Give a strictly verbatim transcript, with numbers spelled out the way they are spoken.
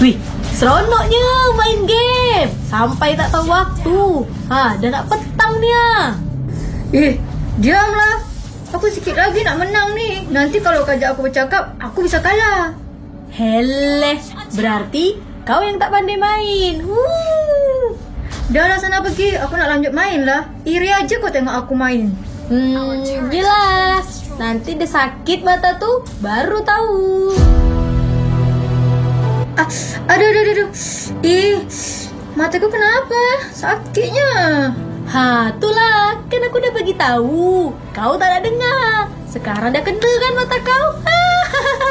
Wih, seronoknya main game sampai tak tahu waktu. Ha, dah nak petang dia. Eh, diamlah. Aku sikit lagi nak menang ni. Nanti kalau kajak aku bercakap, aku bisa kalah. Heleh, berarti kau yang tak pandai main. Wuh. Dah lah sana pergi. Aku nak lanjut main lah. Iri aja kau tengok aku main. Hmm, jelas. Nanti dia sakit mata tuh, baru tahu. Ah, aduh, aduh, aduh. Ih, mataku kenapa? Sakitnya. Ha, itulah. Kan aku dah bagi tahu. Kau tak nak dengar. Sekarang dah kena kan mata kau? Ha.